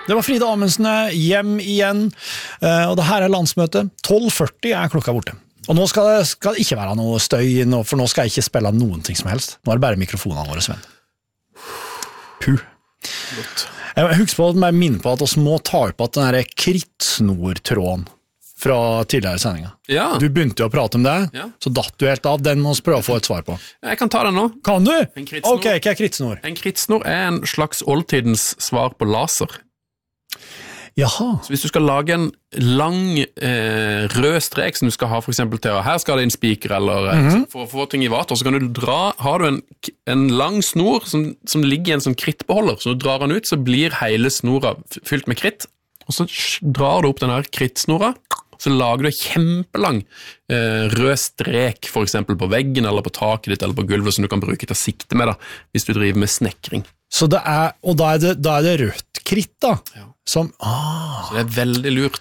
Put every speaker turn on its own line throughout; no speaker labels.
det var Frida Amundsen hjem igjen, og det her landsmøtet. 12:40 klokka borte. Og nå skal det ikke være noe støy, for nå skal jeg ikke spille noen ting som helst. Nå det bare mikrofonene våre, Sven. Puh.
Godt.
Jeg husker på at jeg minner på at vi må ta opp at den der krittsnortråden fra tidligere sendinger.
Ja.
Du begynte jo å prate om det, så datt du helt av. Den må vi prøve å få et svar på.
Jeg kan ta den nå.
Kan du?
En krittsnor.
Ok, hva krittsnor?
En krittsnor en slags oldtidens svar på laser.
Jaha.
Så hvis du skal lage en lang rød strek som du skal ha for eksempel til, her skal det en spiker eller for å få ting i vater, så kan du har du en lang snor som ligger i en sånn krittbeholder, så du drar den ut, så blir hele snora fylt med kritt, og så drar du opp den her krittsnora, så lager du en kjempelang rød strek for eksempel på veggen eller på taket ditt eller på gulvet som du kan bruke til å sikte med da, hvis du driver med snekring.
Så det og da er det rødt kritt da? Ja. Så
det veldig lurt.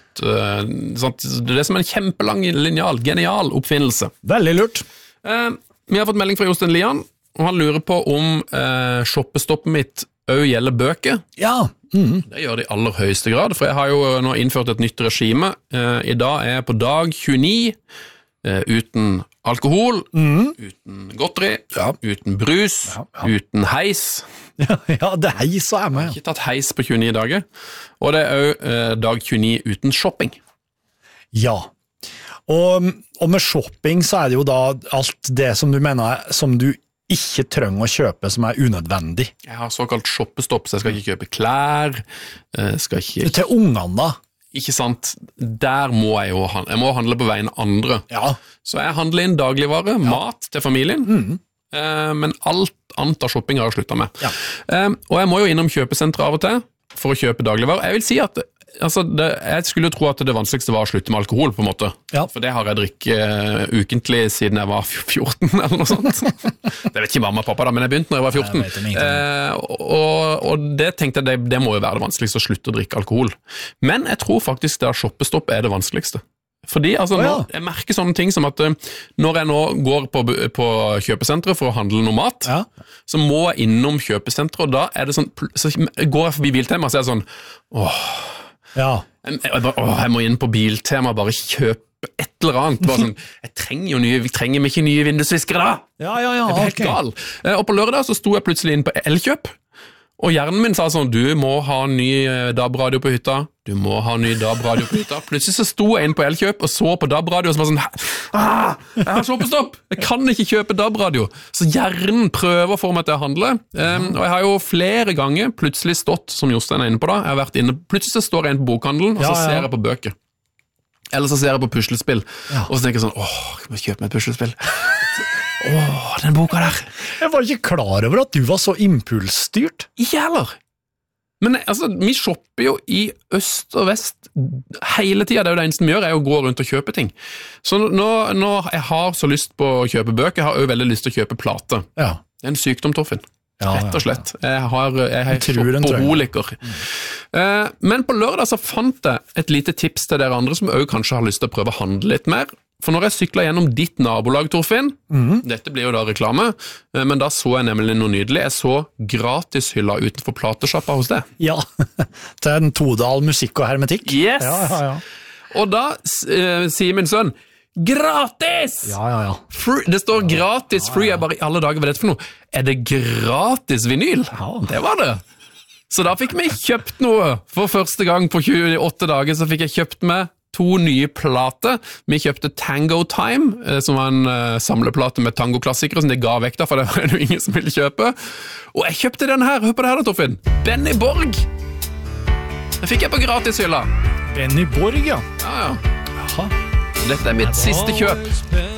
Det som en kjempelang lineal, genial oppfinnelse.
Veldig lurt.
Vi har fått melding fra Jostein Lian, og han lurer på om shoppestoppet mitt også gjelder bøker.
Ja.
Det gjør det i aller høyeste grad, for jeg har jo nå innført et nytt regime. I dag er jeg på dag 29, uten alkohol, uten godteri, uten brus, uten heis.
Ja, det er heis og med.
Jeg har ikke tatt heis på 29 dager, og det er også dag 29 uten shopping.
Ja, og med shopping så er det jo da alt det som du mener som du ikke trenger å kjøpe som er unødvendig.
Jeg har såkalt shoppestopp, så jeg skal ikke kjøpe klær, skal ikke...
Til ungene da?
Ikke sant, der må jeg jo handle. Jeg må handle på veien andre.
Ja.
Så jeg handler inn dagligvare, mat til familien, men alt annet av shopping har jeg sluttet med. Ja. Og jeg må jo innom kjøpesentret av og til for å kjøpe dagligvarer. Jeg vil si at jeg skulle tro at det vanskeligste var å slutte med alkohol, på en måte. Ja. For det har jeg drikket ukentlig siden jeg var 14, eller noe sånt. Det vet ikke mamma og pappa da, men jeg begynte når jeg var 14. Og det tenkte jeg, det må jo være det vanskeligste å slutte å drikke alkohol. Men jeg tror faktisk det å shoppestopp er det vanskeligste. Fordi jeg merker sånne ting som at når jeg nå går på kjøpesenteret for å handle noe mat, så må jeg innom kjøpesenteret, og da er det sånn, så går jeg forbi Biltema, så er det sånn, jeg må inn på Biltema og bare kjøpe et eller annet, bare sånn, vi trenger ikke nye vindusviskere da. Jeg er helt gal. Og på lørdag så sto jeg plutselig inn på Elkjøp, og hjernen min sa sånn, du må ha ny DAB-radio på hytta, du må ha ny DAB-radio på hytta. Plutselig så sto jeg inn på Elkjøp og så på DAB-radio, og så var sånn, jeg har shoppestopp, jeg kan ikke kjøpe DAB-radio. Så hjernen prøver å få meg til å handle, og jeg har jo flere ganger plutselig stått, som Jostein er inne på da, jeg har vært inne, plutselig så står jeg inne på bokhandelen, og så ser jeg på bøker. Eller så ser jeg på puslespill, og så tenker jeg sånn, jeg må kjøpe meg et puslespill. Den boka der.
Jeg var ikke klar over at du var så impulsstyrt.
Ikke heller. Men vi shopper jo i øst og vest hele tiden. Det er jo det eneste vi gjør, er å gå rundt og kjøpe ting. Så når jeg har så lyst på å kjøpe bøker, jeg har jo veldig lyst til å kjøpe plate. Ja. Det er en sykdom, Torfinn. Rett og slett. Jeg er shoppoholiker. Men på lørdag så fant jeg et lite tips til dere andre som også kanskje har lyst til å prøve å handle litt mer. For når jeg syklet gjennom ditt nabolag, Torfinn, dette blir jo da reklame, men da så jeg nemlig noe nydelig. Jeg så gratishylla utenfor plateshoppa hos deg. Ja,
det er en Todal musikk og hermetikk.
Yes! Ja. Og da sier min sønn, gratis!
Ja.
Free, det står gratis, free, jeg bare i alle dager, hva er dette for noe? Er det gratis vinyl? Ja. Det var det. Så da fikk vi kjøpt noe. For første gang på 28 dager så fikk jeg kjøpt med 2 nye plater. Vi kjøpte Tango Time, som var en samleplate med tangoklassikere, som de ga vekk da, for det var jo ingen som ville kjøpe. Og jeg kjøpte den her, hør på det her da, Torfinn. Benny Borg. Den fikk jeg på gratishylla.
Benny Borg, ja.
Ja. Dette er mitt siste kjøp.